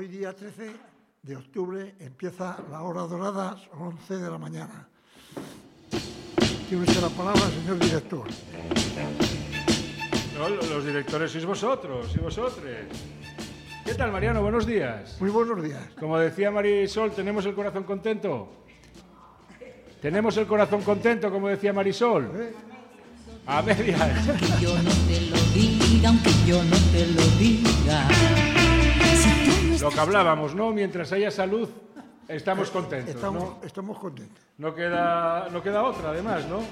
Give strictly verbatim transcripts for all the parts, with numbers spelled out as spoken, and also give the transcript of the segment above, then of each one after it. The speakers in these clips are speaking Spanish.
hoy día trece de octubre empieza la hora dorada, son once de la mañana. Tiene usted la palabra, señor director. No, los directores sois vosotros y vosotros. ¿Qué tal, Mariano? Buenos días. Muy buenos días. Como decía Marisol, ¿tenemos el corazón contento? ¿Tenemos el corazón contento, como decía Marisol? ¿Eh? A medias. Aunque yo no te lo diga, aunque yo no te lo diga. Si Lo que hablábamos, ¿no? Mientras haya salud, estamos contentos, Estamos, ¿no? estamos contentos. No queda, no queda otra, además, ¿no?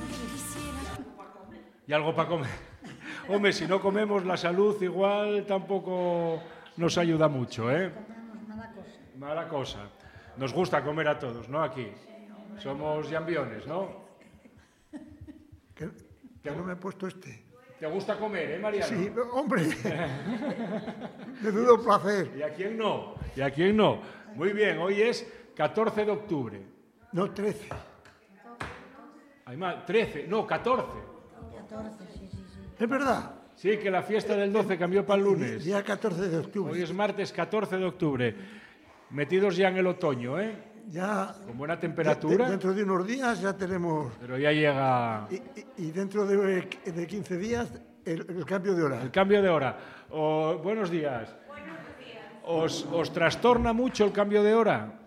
Y algo para comer. Hombre, si no comemos, la salud igual tampoco nos ayuda mucho, ¿eh? Mala cosa. Nos gusta comer a todos, ¿no? Aquí. Somos llambiones, ¿no? Que, que no me he puesto este. ¿Te gusta comer, eh, Mariano? Sí, hombre. De dudo placer. ¿Y a quién no? ¿Y a quién no? Muy bien, hoy es catorce de octubre. No, trece. Hay más, trece, no, catorce. ¿Es verdad? Sí, que la fiesta del doce cambió para el lunes. Día catorce de octubre. Hoy es martes catorce de octubre. Metidos ya en el otoño, ¿eh? Ya, Con buena temperatura. de- dentro de unos días ya tenemos... Pero ya llega Y, y- y dentro de, de quince días el, el cambio de hora. el cambio de hora. O- buenos días. ¿Os, ¿Os trastorna mucho el cambio de hora?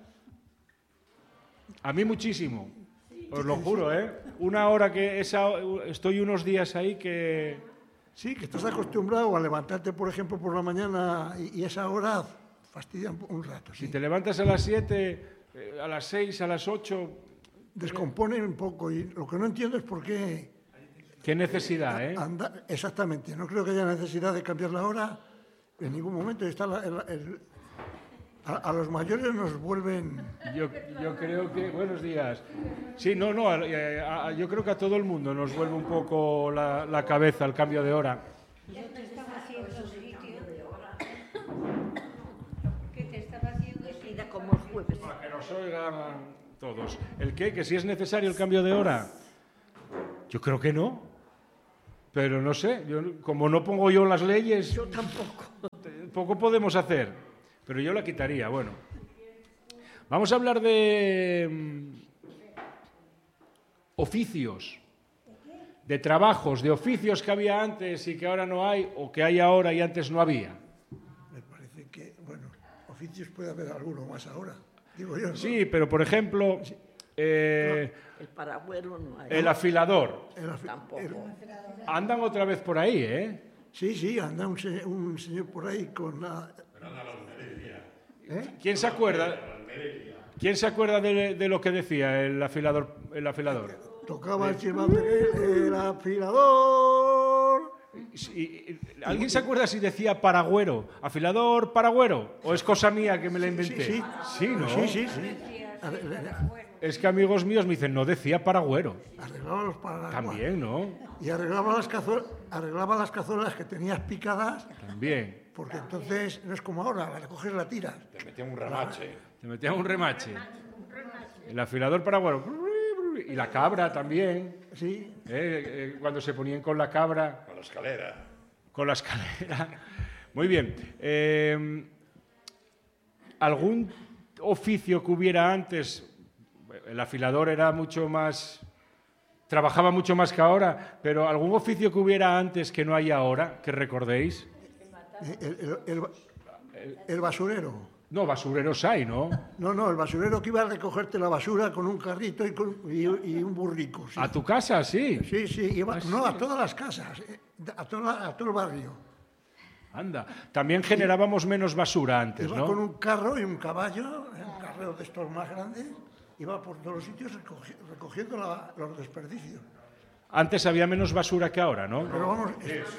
A mí muchísimo. Os lo juro, ¿eh? Una hora que esa, estoy unos días ahí que... Sí, que estás acostumbrado a levantarte, por ejemplo, por la mañana y, y esa hora fastidia un, un rato. Sí. Si te levantas a las siete, eh, a las seis, a las ocho... Descompone un poco y lo que no entiendo es por qué... Qué necesidad, ¿eh? Anda, exactamente, no creo que haya necesidad de cambiar la hora en ningún momento. Está la- el- el- a, a los mayores nos vuelven... Yo, yo creo que... Buenos días. Sí, no, no, a- eh, a- yo creo que a todo el mundo nos vuelve un poco la, la cabeza el cambio de hora. Yo te estaba haciendo sitio. ¿Qué te estaba haciendo sitio? Como el jueves. Para que nos oigan todos. ¿El qué? ¿Que si es necesario el cambio de hora? Yo creo que no. Pero no sé, yo, como no pongo yo las leyes... Yo tampoco. Poco podemos hacer, pero yo la quitaría. Bueno, vamos a hablar de mm, oficios, de trabajos, de oficios que había antes y que ahora no hay, o que hay ahora y antes no había. Me parece que, bueno, oficios puede haber alguno más ahora, digo yo. ¿no? Sí, pero por ejemplo, eh, El paragüero no hay. el afilador. El afi- Tampoco. el- Andan otra vez por ahí, ¿eh? sí, sí, anda un, se- un señor por ahí con la... ¿Quién se acuerda? ¿Quién se acuerda de, de lo que decía el afilador? El afilador? Tocaba el silbato, el afilador... Y- y- ¿Alguien se acuerda si decía paragüero? ¿Afilador, paragüero? ¿O es cosa mía que me la inventé? Sí, sí. Sí, ¿no? Sí, sí, sí. Arre- Es que amigos míos me dicen, no decía paragüero. Arreglaba los paraguas. También, ¿no? Y arreglaba las, cazuelas, arreglaba las cazuelas que tenías picadas, También. porque entonces no es como ahora, la coges la tiras. Te metían un remache. Te metían un remache. El afilador paragüero. Y la cabra también. Sí, ¿eh? Eh, Cuando se ponían con la cabra, Con la escalera. con la escalera. Muy bien. Eh, ¿Algún oficio que hubiera antes? El afilador era mucho más... Trabajaba mucho más que ahora, pero ¿algún oficio que hubiera antes que no hay ahora, que recordéis? el, el- el- el basurero. No, basureros hay, ¿no? No, no, el basurero que iba a recogerte la basura con un carrito y, con- y- y un burrico. Sí, ¿A tu casa? Sí. sí, sí, iba, ¿Ah, no, sí? a todas las casas, eh, a, toda- a todo el barrio. Anda. También generábamos menos basura antes, Iba con ¿no? un carro y un caballo, un carro de estos más grandes, iba por todos los sitios recogi- recogiendo la- los desperdicios. Antes había menos basura que ahora, ¿no? Pero vamos,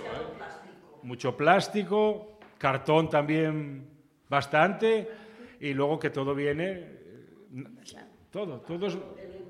Mucho plástico, cartón también bastante, y luego que todo viene... eh, Todo, todo es...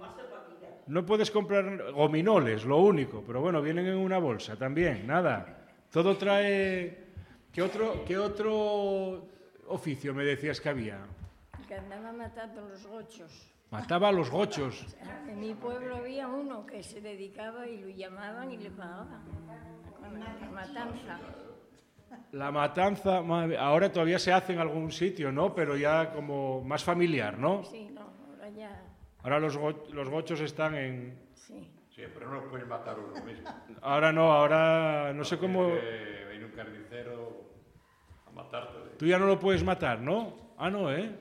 No puedes comprar gominoles, lo único, pero bueno, vienen en una bolsa también, nada. Todo trae... ¿Qué otro, qué otro oficio me decías que había? Que andaba matando los gochos. Mataba a los gochos. En mi pueblo había uno que se dedicaba y lo llamaban y le pagaban con la matanza. La matanza, madre- ahora todavía se hace en algún sitio, ¿no? Pero ya como más familiar, ¿no? Sí, no, ahora ya, Ahora los, go- los gochos están en... sí. Sí, pero no lo puedes matar uno mismo. Ahora no, ahora no sé cómo... Eh, viene un carnicero a matarte. Tú ya no lo puedes matar, ¿no? Ah, no, ¿eh?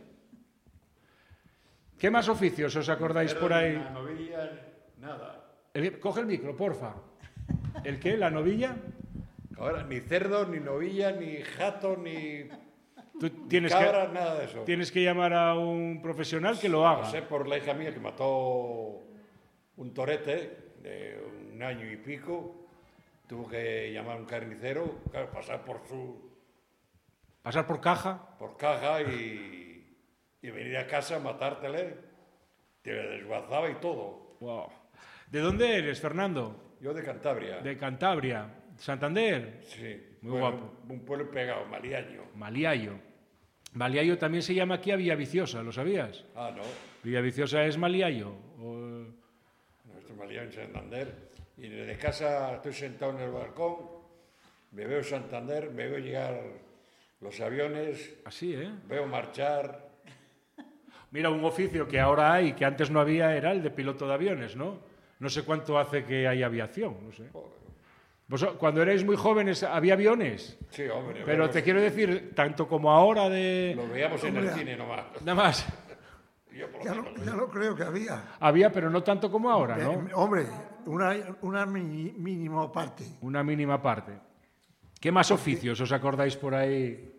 ¿Qué más oficios os acordáis por ahí? Una novilla, nada. El- coge el micro, porfa. ¿El qué? ¿La novilla? Ahora, ni cerdo, ni novilla, ni jato, ni Tú tienes cabra, que, nada de eso. tienes que llamar a un profesional que lo Lo haga. sé por la hija mía que mató un torete de un año y pico. Tuvo que llamar a un carnicero, claro, pasar por su Pasar por caja. por caja y, y venir a casa, matártele. Te desguazaba y todo. Wow. ¿De dónde eres, Fernando? Yo de Cantabria. De Cantabria. ¿Santander? Sí. Muy Bueno, guapo. Un pueblo pegado, Maliaño. Maliayo. Maliayo también se llama aquí a Villaviciosa, ¿lo sabías? Ah, no. Villaviciosa es Maliayo. O- Nuestro Maliaño en Santander. Y desde casa estoy sentado en el balcón, me veo Santander, me veo llegar los aviones, Así, ¿eh? veo marchar. Mira, un oficio que ahora hay, que antes no había, era el de piloto de aviones, ¿no? No sé cuánto hace que hay aviación, no sé. Vos, cuando erais muy jóvenes, ¿había aviones? Sí, hombre. Pero vemos- te quiero decir, tanto como ahora de... Lo veíamos en el Hombre. cine nomás. Nada más. Yo por lo Ya menos. lo, ya lo creo que había. Había, pero no tanto como ahora, Eh, ¿no? hombre, una, una mini- mínima parte. Una mínima parte. ¿Qué más oficios os acordáis por ahí?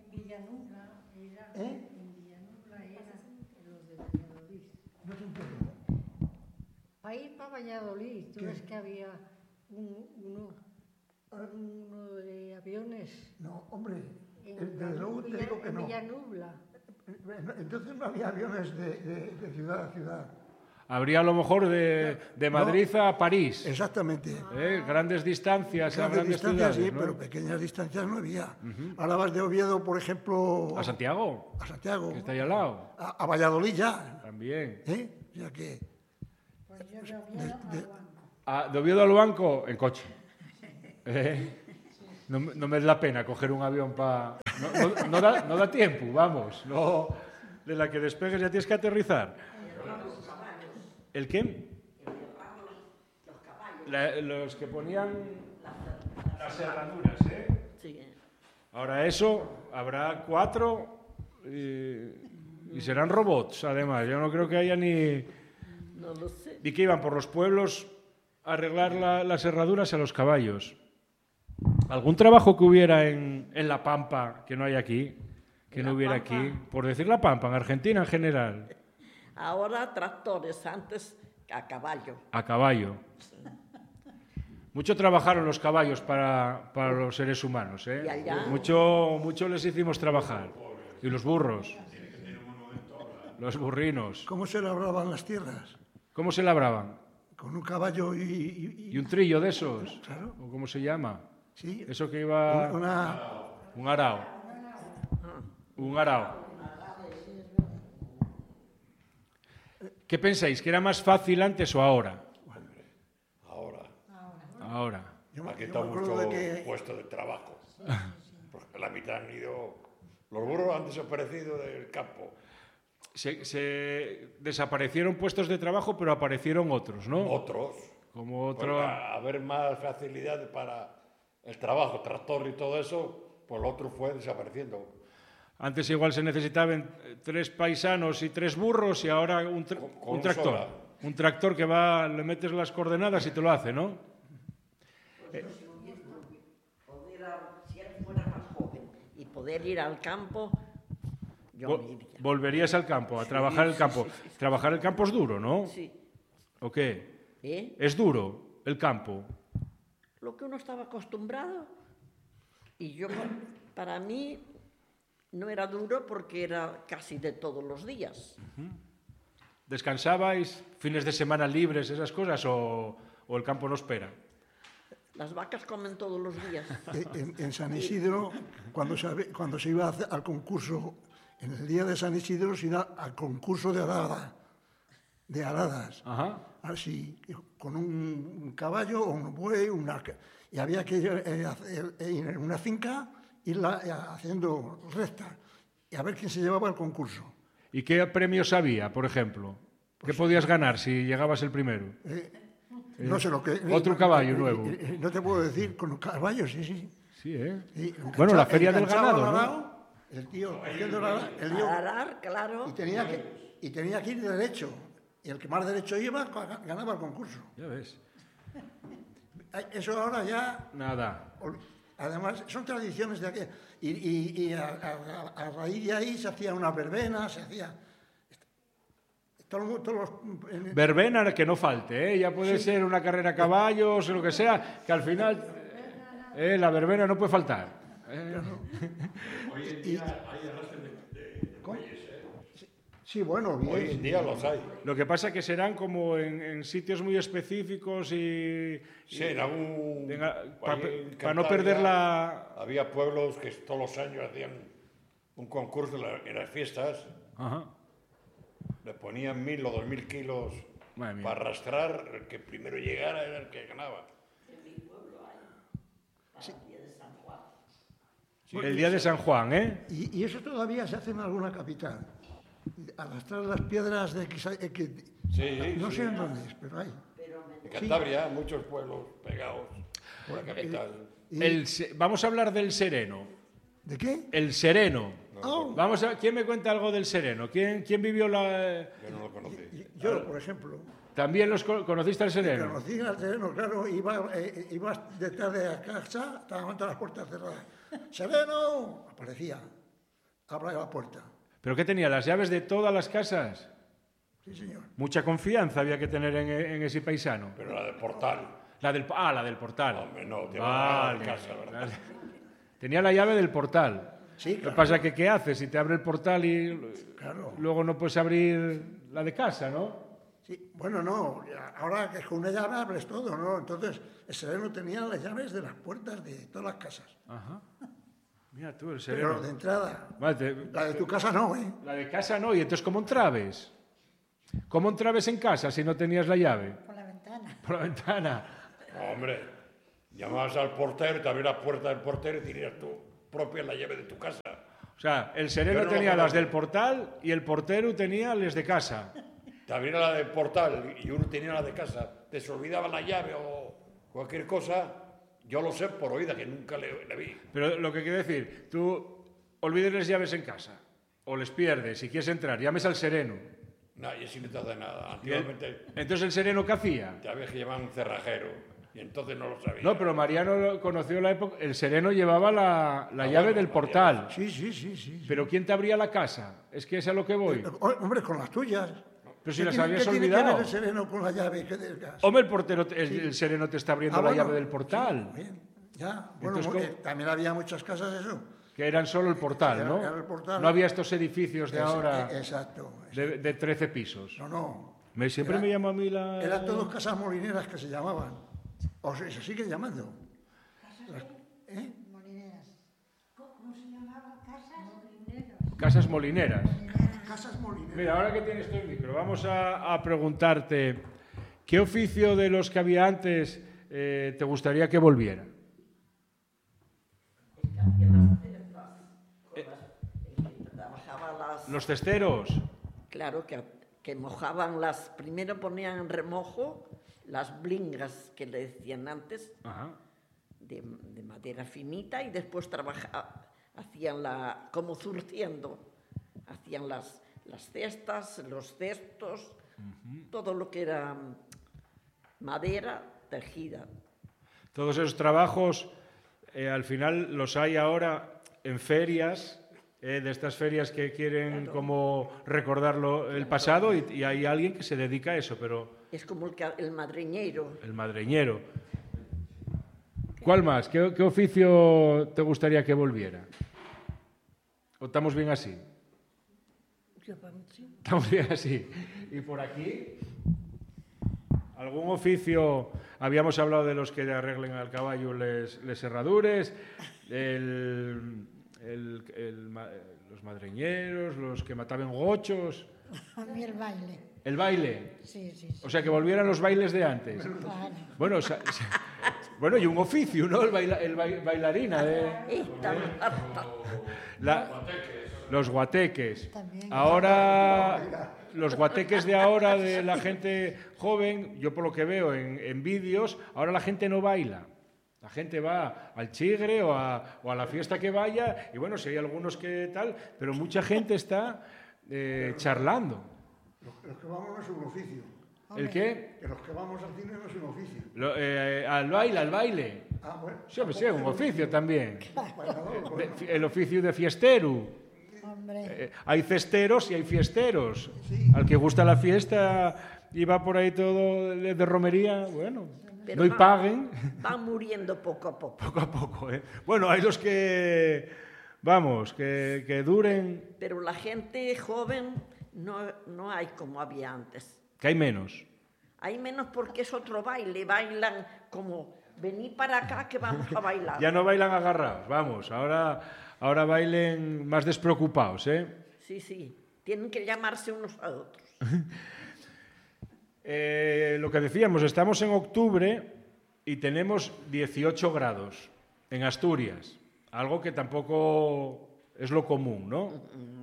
Para ir para Valladolid, tú ves que había un- uno, uno de aviones No, hombre, en, eh, desde luego te Villa- digo que en no. Villanubla. Entonces no había aviones de, de- de ciudad a ciudad. Habría a lo mejor de, de Madrid a París. Exactamente. ¿eh? Grandes distancias a Grandes grandes distancias ciudades, sí, ¿no? pero pequeñas distancias no había. Ahora vas de Oviedo, por ejemplo, A Santiago, a Santiago, que está ahí al lado. a, a Valladolid ya. También. ¿eh? Ya que Pues yo de Oviedo a Luanco. Ah, de Oviedo al banco, en coche. ¿Eh? No, me- no me da la pena coger un avión para... No, no- no da, no da tiempo, vamos. No, de la que despegues ya tienes que aterrizar. ¿El qué? La- los que ponían las herraduras, ¿eh? Sí. Ahora eso, habrá cuatro y, y serán robots, además. Yo no creo que haya ni... No lo sé. Y que iban por los pueblos a arreglar la- las herraduras a los caballos. ¿Algún trabajo que hubiera en, en La Pampa que no hay aquí? Que ¿En no La hubiera Pampa? aquí. Por decir La Pampa, en Argentina en general. Ahora tractores, antes a caballo. A caballo. Mucho trabajaron los caballos para, para los seres humanos, ¿eh? Y allá. Mucho, mucho les hicimos trabajar. Y los burros. Los burrinos. ¿Cómo se labraban las tierras? ¿Cómo se labraban? Con un caballo y... y- y- ¿Y un trillo de esos? Claro. ¿O cómo se llama? sí, Eso que iba... una, Un arao. Un arao. ¿Qué pensáis? ¿Que era más fácil antes o ahora? Ahora. Ahora. yo, me- Aquí yo está me acuerdo mucho de que puesto de trabajo. Porque la mitad han ido. Los burros han desaparecido del campo. Se, se desaparecieron puestos de trabajo, pero aparecieron otros, ¿no? Otros. Como Pues, otro... a haber más facilidad para el trabajo, tractor y todo eso, pues lo otro fue desapareciendo. Antes igual se necesitaban eh, tres paisanos y tres burros y ahora un, tra- Con- con un un tractor. sola. Un tractor que va, le metes las coordenadas y te lo hace, ¿no? Poder, a- si él fuera más joven y poder ir al campo, yo Vol- me iría. volverías al campo, a trabajar el sí, campo. sí, sí, sí. Trabajar el campo es duro, ¿no? Sí. ¿O qué? ¿Eh? Es duro el campo. Lo que uno estaba acostumbrado. Y yo, para mí, no era duro porque era casi de todos los días. ¿Descansabais? ¿Fines de semana libres, esas cosas? ¿O, o el campo no espera? Las vacas comen todos los días. eh, en, en San Isidro, cuando se, habe- cuando se iba a hacer- al concurso, en el día de San Isidro se iba al concurso de arada, de aradas. Ajá. Así, con un caballo o un buey, una, y había que ir, eh, hacer- ir en una finca irla haciendo recta y a ver quién se llevaba el concurso. ¿Y qué premios había, por ejemplo? ¿Qué podías ganar si llegabas el primero? Eh, no sé lo que... Otro caballo eh, nuevo. eh, eh, no te puedo decir, con los caballos, sí, sí. Sí, ¿eh? Sí, Bueno, la engancha- feria del enganchaba ganado, al ¿no? arao, el tío cogiendo el arao, el lío, Arar, claro. y tenía que y tenía que ir derecho. Y el que más derecho iba ganaba el concurso. Ya ves. Eso ahora ya... Nada. Además, son tradiciones de aquí. Y, y, y a, a, a raíz de ahí se hacía una verbena, se hacía... Todos, todos los, en, Verbena que no falte, ¿eh? Ya puede Sí. ser una carrera a caballos o lo que sea, que al final eh, la verbena no puede faltar. ¿eh? Hoy en día hay arrastre de, de, de bueyes, ¿eh? sí, bueno, bien. Hoy en día los hay. Lo que pasa es que serán como en, en sitios muy específicos y... Sí, en algún... Para ahí en no Cantabria perder la... Había pueblos que todos los años hacían un concurso en, la- en las fiestas, Ajá. le ponían mil o dos mil kilos Madre mía. para arrastrar, el que primero llegara era el que ganaba. El día de San Juan, ¿eh? Y, y eso todavía se hace en alguna capital. Arrastrar las piedras de... Quizá- eh, que, Sí, no sí. sé en dónde es, pero hay. En Cantabria, muchos pueblos pegados por la capital. Y- El se- Vamos a hablar del sereno. ¿De qué? El sereno. Oh, Vamos a... ¿Quién me cuenta algo del sereno? ¿Quién, quién vivió la...? Yo no lo conocí. yo, por ejemplo, ¿También los co- conociste al sereno? conocí al sereno, claro, iba, eh, iba detrás de la casa, estaban todas las puertas cerradas. ¡Sereno! Aparecía. Abra la puerta. ¿Pero qué tenía? ¿Las llaves de todas las casas? Sí, señor. Mucha confianza había que tener en, en ese paisano. Pero la de Portal, La del, ah, la del portal. hombre, no, te va a Vale. dar casa, ¿verdad? Tenía la llave del portal. Sí, Lo que claro. pasa es que, ¿qué haces? Si te abre el portal y Claro. luego no puedes abrir la de casa, ¿no? Sí, bueno, no, ahora que con una llave abres todo, ¿no? Entonces, el sereno tenía las llaves de las puertas de todas las casas. Ajá. Mira tú, el Pero sereno. de entrada, Vale, te- la de tu casa no, ¿eh? la de casa no, y entonces ¿cómo entrabes? ¿Cómo entrabes en casa si no tenías la llave? Por la ventana. Por la ventana. No, hombre, llamabas al portero, te abría la puerta del portero y tenías tú propia la llave de tu casa. O sea, el sereno Yo no lo tenía las conozco. del portal y el portero tenía las de casa. Te abría la del portal y uno tenía la de casa. Te se olvidaba la llave o cualquier cosa. Yo lo sé por oída, que nunca le, le vi. Pero lo que quiero decir, tú olvides las llaves en casa o les pierdes, si quieres entrar, llames al sereno. Nadie sí no te hace nada. Y él- Antiguamente entonces el sereno, ¿qué hacía? te había que llevar un cerrajero y entonces no lo sabía. No, pero Mariano conoció la época, el sereno llevaba la, la Ah, llave bueno, del la portal. Sí, sí, sí, sí. Pero ¿quién te abría la casa? Es que es a lo que voy. O- Hombre, con las tuyas. Pero si ¿Qué las tiene- habías ¿qué tiene que olvidado. ver el sereno con la llave que del gas? Hombre, el portero, te- el, el sereno te está abriendo Ah, la bueno, llave del portal. sí, bien, ya. Bueno, Entonces, mu- ¿cómo? eh, también había muchas casas eso. Que eran solo el portal, Era- ¿no? era el portal. No había estos edificios de Esa- ahora eh, Exacto. de, de trece pisos. No, no. Me, siempre Era- me llama a mí la... Eran todos casas molineras que se llamaban. O se, se siguen llamando. ¿Eh? Molineras. ¿Cómo se llamaba? Casas molineras. Casas molineras. Casas molineras. Mira, ahora que tienes tú el micro, vamos a, a preguntarte, ¿qué oficio de los que había antes eh, te gustaría que volviera? El que hacía las cestas, con las- el que trabajaba las... ¿Los cesteros? Claro, que, que mojaban las... Primero ponían en remojo las blingas que le decían antes, Ajá. de, de madera finita, y después trabaja, hacían la... como zurciendo. Hacían las, las cestas, los cestos, todo lo que era madera tejida. Todos esos trabajos, eh, al final los hay ahora en ferias, eh, de estas ferias que quieren como recordar lo- el pasado, y, y hay alguien que se dedica a eso, pero Es como el, que- el madreñero. el madreñero. ¿Cuál más? ¿Qué, qué oficio te gustaría que volviera? ¿O estamos bien así? Yo, para mí, sí. Estamos bien así. ¿Y por aquí? ¿Algún oficio? Habíamos hablado de los que arreglen al caballo les, les herradures, el, el- el ma- los madreñeros, los que mataban gochos, A mí el baile. el baile. Sí, sí, sí. O sea, que volvieran los bailes de antes. Claro. Bueno, sa- sa- Bueno, y un oficio, ¿no? El, baila, el ba, bailarina. Eh. Esta Marta. La, los guateques. Ahora, los guateques de ahora, de la gente joven, yo por lo que veo en, en vídeos, ahora la gente no baila. La gente va al chigre o a, o a la fiesta que vaya, y bueno, si hay algunos que tal, pero mucha gente está eh, charlando. Los, los que vamos no es un oficio. ¿El qué? Que los que vamos al cine no es un oficio. Lo, eh, al baile, al baile. Ah, bueno. Sí, hombre, sí, un oficio también. Bailador, De- bueno. el oficio de fiestero. Hombre, Eh, hay cesteros y hay fiesteros. Al que gusta la fiesta y va por ahí todo de, de romería, bueno, Pero no y va- paguen. Van muriendo poco a poco. Poco a poco, ¿eh? Bueno, hay los que, vamos, que, que duren, Pero la gente joven no, no hay como había antes. que hay menos. Hay menos porque es otro baile. Bailan como, vení para acá que vamos a bailar. Ya no bailan agarrados, vamos, ahora, ahora bailen más despreocupados, ¿eh? Sí, sí. Tienen que llamarse unos a otros. Eh, lo que decíamos, estamos en octubre y tenemos dieciocho grados en Asturias, algo que tampoco es lo común, ¿no?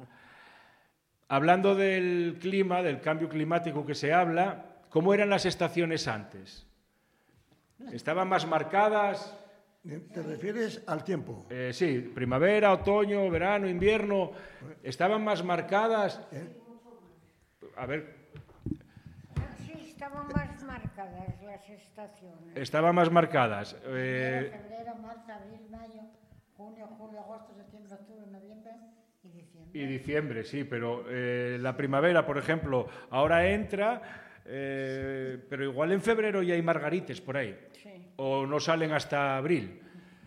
Hablando del clima, del cambio climático que se habla, ¿cómo eran las estaciones antes? ¿Estaban más marcadas? ¿Te refieres al tiempo? Eh, sí, primavera, otoño, verano, invierno. ¿Estaban más marcadas? A ver, sí, estaban más marcadas las estaciones. estaban más marcadas. Eh, Febrero, marzo, abril, mayo, junio, julio, agosto, septiembre, octubre, noviembre y diciembre. Y diciembre, sí, pero eh, la primavera, por ejemplo, ahora entra, eh, pero igual en febrero ya hay margarites por ahí. Sí. O no salen hasta abril.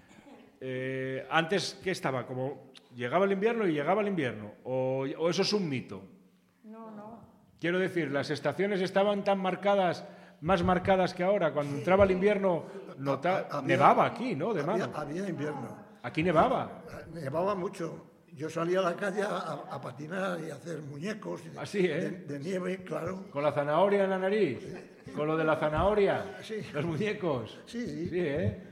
Eh, antes, ¿qué estaba? Como llegaba el invierno y llegaba el invierno. O, o eso es un mito. No, no. Quiero decir, las estaciones estaban tan marcadas, más marcadas que ahora. Cuando entraba el invierno, nota, Había- nevaba aquí, ¿no? De había, mano. había invierno. Aquí nevaba. Nevaba mucho. Yo salía a la calle a, a patinar y a hacer muñecos de, Así, ¿eh? de, de nieve, claro. Con la zanahoria en la nariz. Con lo de la zanahoria. Sí. Los muñecos. Sí, sí. Sí, ¿eh?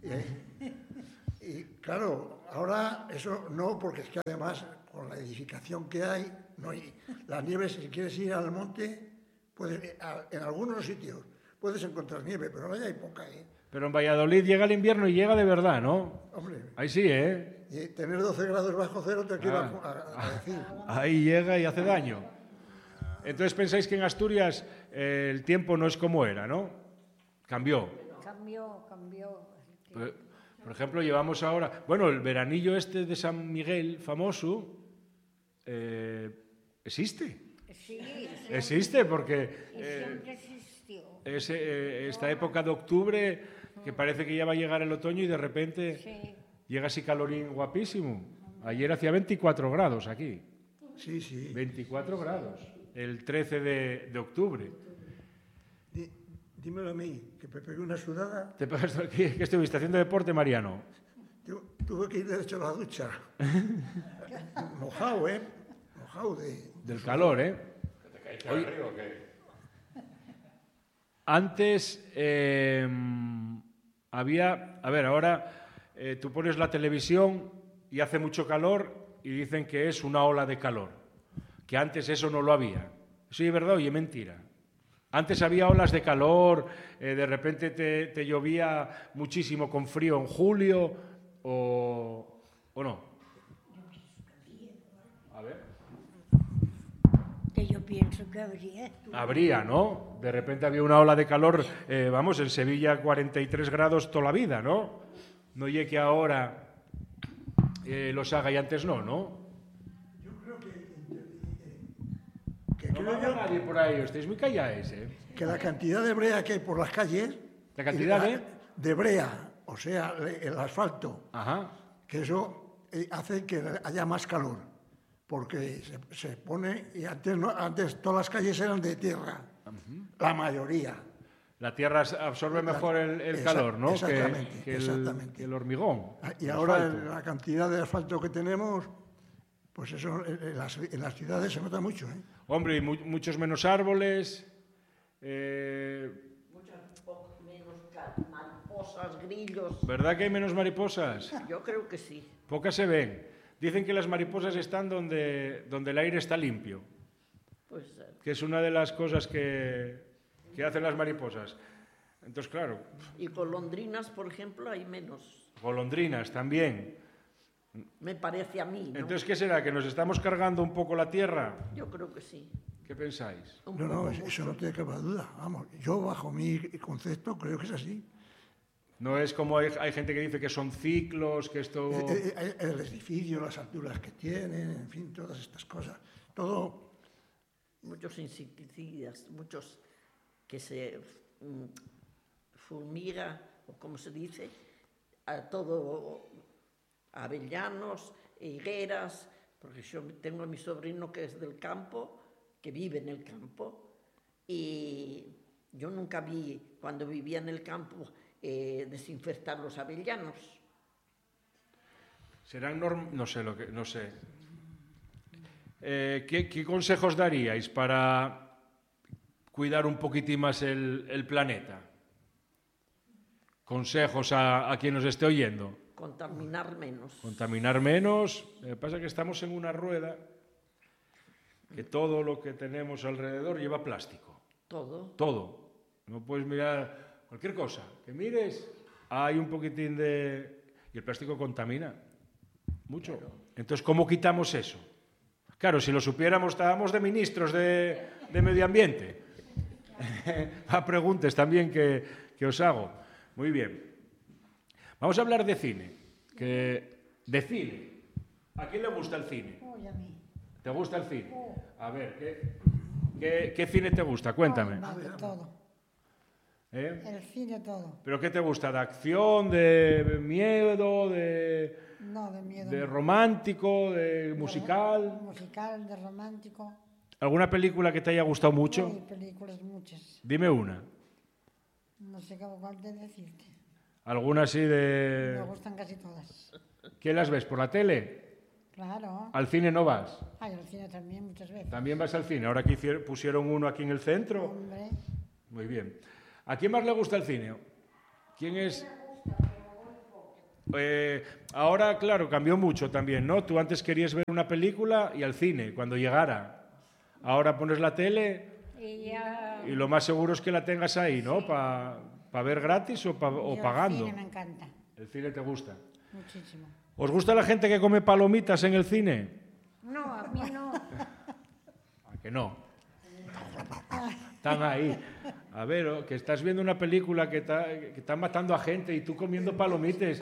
Y, y, claro, ahora eso no, porque es que además con la edificación que hay, no hay la nieve, si quieres ir al monte, puedes, a- en algunos sitios puedes encontrar nieve, pero ahora ya hay poca, ¿eh? Pero en Valladolid llega el invierno y llega de verdad, ¿no? Hombre, Ahí sí, ¿eh? y tener doce grados bajo cero te quiero Ah. a, a- a decir. Ahí llega y hace daño. Entonces pensáis que en Asturias eh, el tiempo no es como era, ¿no? Cambió. Cambió, cambió. Por, por ejemplo, llevamos ahora... Bueno, el veranillo este de San Miguel, famoso, eh, existe. Sí, Existe porque y eh, siempre existió. es, eh, esta época de octubre que parece que ya va a llegar el otoño y de repente Sí. llega así calorín guapísimo. Ayer hacía veinticuatro grados aquí. Sí, sí. veinticuatro grados, el trece de, de octubre. Di- dímelo a mí, que me pegué una sudada, ¿Te pegas aquí? ¿Qué estuviste haciendo deporte, Mariano? tu- tuve que ir derecho a la ducha. Mojado, ¿eh? Mojado de... Del calor, ¿eh? ¿Te caíste al río o qué? Antes eh, había... A ver, ahora eh, tú pones la televisión y hace mucho calor y dicen que es una ola de calor. Que antes eso no lo había. ¿Eso es verdad o es mentira? Antes había olas de calor, eh, de repente te, te llovía muchísimo con frío en julio, o, o no. A ver. Que yo pienso que habría. Habría, ¿no? De repente había una ola de calor, eh, vamos, en Sevilla cuarenta y tres grados toda la vida, ¿no? No llegue que ahora eh, los haga y antes no, ¿no? Que No creo habla yo nadie por ahí, estáis muy callados, ¿eh? que la cantidad de brea que hay por las calles... ¿La cantidad y de? De brea, o sea, el asfalto, Ajá. que eso eh, hace que haya más calor, porque se, se pone, y antes, no, antes todas las calles eran de tierra, la mayoría. La tierra absorbe mejor el, el Exa- calor, ¿no? Que, exactamente, que el, exactamente. que el hormigón. Y el ahora asfalto. la cantidad de asfalto que tenemos, pues eso en en las, en las ciudades se nota mucho, ¿eh? Hombre, y mu- muchos menos árboles. eh, Muchas po- menos ca- mariposas. mariposas, grillos. ¿Verdad que hay menos mariposas? Yo creo que sí. Pocas se ven. Dicen que las mariposas están donde, donde el aire está limpio, Puede ser. que es una de las cosas que, que hacen las mariposas. Entonces, claro, Y golondrinas, por ejemplo, hay menos. golondrinas también. Me parece a mí, ¿no? Entonces, ¿qué será? ¿Que nos estamos cargando un poco la tierra? Yo creo que sí. ¿Qué pensáis? Un No, no, poco eso mucho. no tiene que haber duda. Vamos, yo bajo mi concepto creo que es así. No es como hay, hay gente que dice que son ciclos, que esto... Eh, eh, El edificio, las alturas que tienen, en fin, todas estas cosas. Todo, Muchos insecticidas, muchos que se mm, fumiga, o como se dice, a todo avellanos, higueras, porque yo tengo a mi sobrino que es del campo, que vive en el campo, y yo nunca vi, cuando vivía en el campo, eh, desinfectar los avellanos. Serán norm... No sé lo que... No sé. Eh, ¿qué, ¿Qué consejos daríais para cuidar un poquitín más el, el planeta? Consejos a, a quien nos esté oyendo. Contaminar menos. Contaminar menos. Lo que pasa es que estamos en una rueda que todo lo que tenemos alrededor lleva plástico. Todo. Todo. No puedes mirar cualquier cosa. Que mires, hay un poquitín de... Y el plástico contamina mucho. Entonces, ¿cómo quitamos eso? Claro, si lo supiéramos, estábamos de ministros de, de medio ambiente. A preguntas también que, que os hago. Muy bien. Vamos a hablar de cine. Que, de cine. ¿A quién le gusta el cine? Uy, a mí. ¿Te gusta el cine? A ver, ¿qué, qué, qué cine te gusta? Cuéntame. Ay, de todo. ¿Eh? El cine todo. ¿Pero qué te gusta? ¿De acción, de miedo, de, No, de miedo. de no. romántico, de De musical? Musical, de romántico. ¿Alguna película que te haya gustado mucho? Hay películas muchas. Dime una. No sé cómo cuál de decirte. ¿Alguna así Me de...? gustan casi todas. ¿Qué las ves? ¿Por la tele? Claro. ¿Al cine no vas? Ay, al cine también muchas veces. ¿También vas al cine? Ahora que hicieron- pusieron uno aquí en el centro. Hombre, Muy bien. ¿A quién más le gusta el cine? ¿Quién es...? Eh, ahora, claro, cambió mucho también, ¿no? Tú antes querías ver una película y al cine, cuando llegara. Ahora pones la tele Y ya... y lo más seguro es que la tengas ahí, ¿no? Para ver gratis o, pa- o yo pagando. El cine me encanta. El cine te gusta. Muchísimo. ¿Os gusta la gente que come palomitas en el cine? No, a mí no. ¿A que no? Están ahí. A ver, oh, que estás viendo una película que, está, que están matando a gente y tú comiendo palomitas.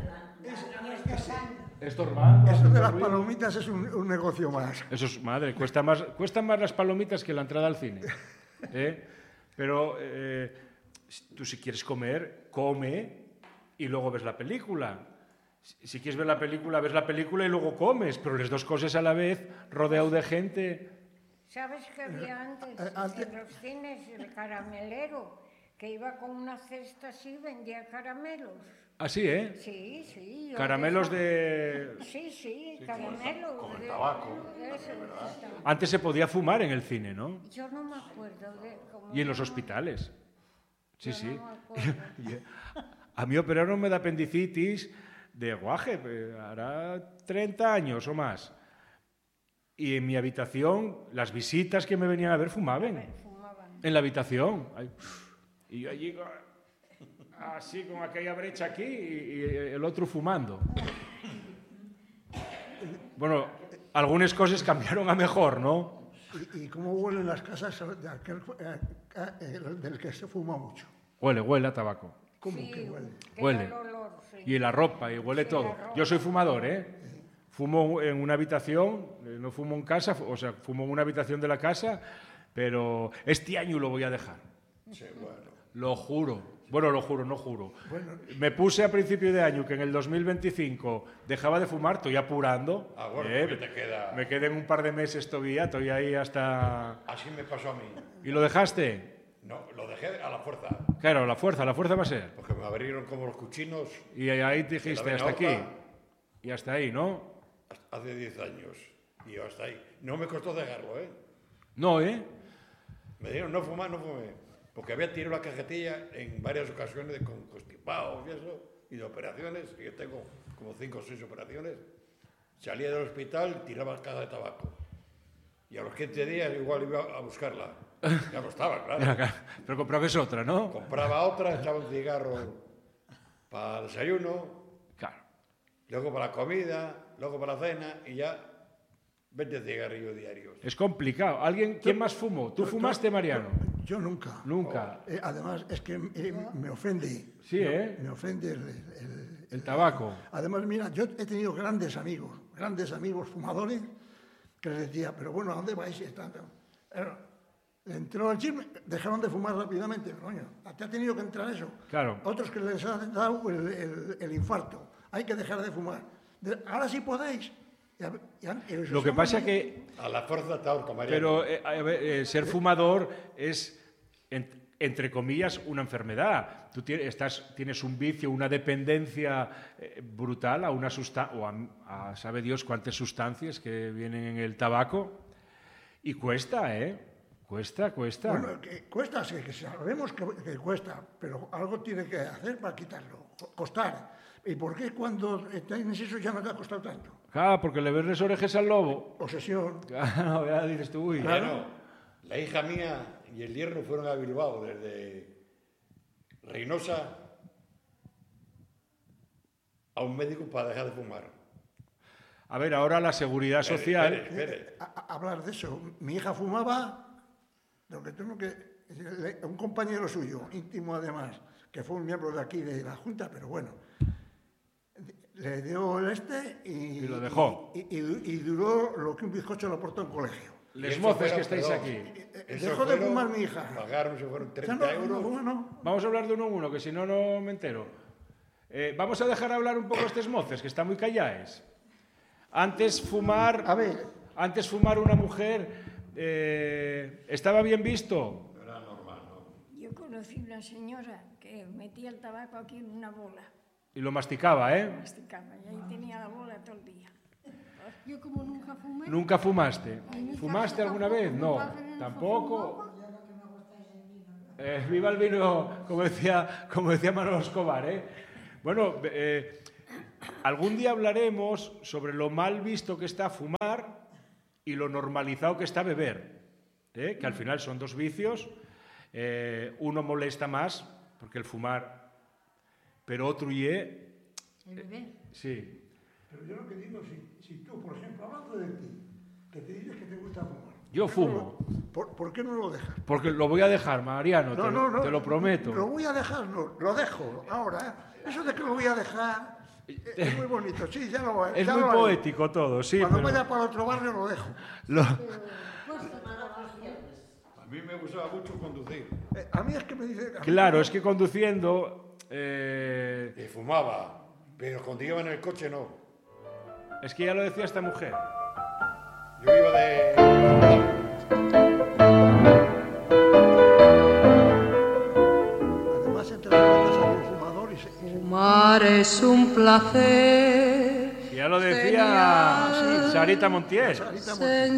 Estorbando. eso de haciendo las ruido. palomitas es un, un negocio más. Eso es, madre, cuesta más, cuestan más las palomitas que la entrada al cine. ¿eh? Pero eh, tú si quieres comer, come y luego ves la película. Si, si quieres ver la película, ves la película y luego comes, pero las dos cosas a la vez, rodeado de gente. ¿Sabes qué había antes? Eh, antes- En los cines, el caramelero, que iba con una cesta así y vendía caramelos. Así, ¿eh? Sí, sí. yo Caramelos de... de... Sí, sí, caramelos. como el de- tabaco. Eso, está. Antes se podía fumar en el cine, ¿no? Yo no me acuerdo de cómo... Y en los se llama. hospitales. Sí, Yo sí. no me acuerdo. A mí operaron de apendicitis de guaje, eh, hará treinta años o más. Y en mi habitación, las visitas que me venían a ver fumaban. Fumaban. En la habitación. Ay, y yo allí, con- así con aquella brecha aquí y, y el otro fumando. Bueno, algunas cosas cambiaron a mejor, ¿no? ¿Y, y cómo huelen las casas de aquel, eh, eh, del que se fuma mucho? Huele, huele a tabaco. ¿Cómo Sí, que huele? que Huele. era el olor, sí. Y la ropa, y huele Sí, todo. la ropa. Yo soy fumador, ¿eh? Fumo en una habitación, eh, no fumo en casa, o sea, fumo en una habitación de la casa, pero este año lo voy a dejar. Sí, bueno. Lo juro. Bueno, lo juro, no juro. Bueno. Me puse a principio de año que en el dos mil veinticinco dejaba de fumar, estoy apurando. Ah, bueno, ¿eh? porque te queda- Me quedé en un par de meses todavía, estoy ahí hasta... Así me pasó a mí. ¿Y lo dejaste? No, lo dejé a la fuerza. Claro, la fuerza, la fuerza va a ser. Porque me abrieron como los cuchinos Y ahí te dijiste, la hasta aquí. venahorca. Y hasta ahí, ¿no? hace diez años. Y yo hasta ahí. No me costó dejarlo, ¿eh? No, ¿eh? Me dijeron no fumar, no fumé. porque había tirado la cajetilla en varias ocasiones con constipados y eso, y de operaciones, que yo tengo como cinco o seis operaciones. Salía del hospital, tiraba la caja de tabaco. Y a los quince días igual iba a buscarla. Ya no estaba, claro. Pero comprabas otra, ¿no? Compraba otra, echaba un cigarro para el desayuno, Claro. luego para la comida, luego para la cena y ya veinte cigarrillos diarios. Es complicado. ¿Alguien, ¿Quién más fumó? ¿Tú fumaste, Mariano? Yo nunca. Nunca. Eh, además, es que eh, me ofende. Sí, ¿eh? Me ofende el, el- El tabaco. Además, mira, yo he tenido grandes amigos, grandes amigos fumadores, que les decía, pero bueno, ¿a dónde vais? Y tanto? Le entró el chisme, dejaron de fumar rápidamente. Coño, te ha tenido que entrar eso. Claro. Otros que les ha dado el, el- el infarto. Hay que dejar de fumar. De- ahora sí podéis. Y a- y a- y Lo que pasa que... A la fuerza está ahorca, Mariano. Pero eh, a ver, eh, ser fumador es, en- entre comillas, una enfermedad. Tú tie- estás, tienes un vicio, una dependencia eh, brutal a una sustancia, o a, a sabe Dios cuántas sustancias que vienen en el tabaco. Y cuesta, ¿eh? Cuesta, cuesta. Bueno, que cuesta, sí, que sabemos que, que cuesta, pero algo tiene que hacer para quitarlo, co- costar. ¿Y por qué cuando tienes eso ya no te ha costado tanto? Claro, porque le ves las orejas al lobo. Obsesión. Claro, ya dices tú, uy. Bueno, la hija mía y el yerno fueron a Bilbao desde Reynosa a un médico para dejar de fumar. A ver, ahora la seguridad Espere, social... espere, espere. A- a- hablar de eso. Mi hija fumaba, lo que tengo que le- un compañero suyo, íntimo además, que fue un miembro de aquí de la Junta, pero bueno, le dio el este y, Y lo dejó. Y, y- y duró lo que un bizcocho le aportó en colegio. Y Les eso moces fueron, que estáis perdón, aquí. Eh, eso Dejó de fueron- fumar mi hija. Pagaron, se fueron Ya treinta no, euros. no, no. Vamos a hablar de uno en uno, que si no, no me entero. Eh, vamos a dejar hablar un poco a estos moces, que están muy callaes. Antes fumar... A ver, Antes fumar una mujer eh, estaba bien visto. Yo conocí una señora que metía el tabaco aquí en una bola, Y lo masticaba, ¿eh? masticaba, y ahí tenía la bola todo el día. Yo como nunca fumé, Nunca fumaste. En mi ¿Fumaste casa alguna tampoco, vez? mi No, padre no tampoco. Eh, viva el vino, como decía, como decía Manolo Escobar, ¿eh? Bueno, eh, algún día hablaremos sobre lo mal visto que está fumar y lo normalizado que está beber, ¿eh? Que al final son dos vicios. Eh, uno molesta más, porque el fumar, pero otro y el bebé. sí. pero yo lo que digo, si, si tú, por ejemplo, hablando de ti, que te dices que te gusta fumar. Yo ¿por qué no fumo. lo- ¿Por, por qué no lo dejas? Porque lo voy a dejar, Mariano, te, lo- te lo prometo. Lo voy a dejar, no, lo dejo ahora. ¿eh? Eso de que lo voy a dejar eh, es muy bonito. Sí, ya lo Es ya muy lo haré. poético todo, sí. Cuando pero vaya para otro barrio lo dejo. lo- A mí me gustaba mucho conducir. Eh, a mí es que me dice... a mí- Claro, es que conduciendo... eh, Y fumaba, pero cuando iba en el coche no. es que ya lo decía esta mujer. Yo iba de... Además, entre las patas salió un fumador y se... y se- Fumar es un placer. Y ya lo decía Sarita Montiel. Sarita Montiel.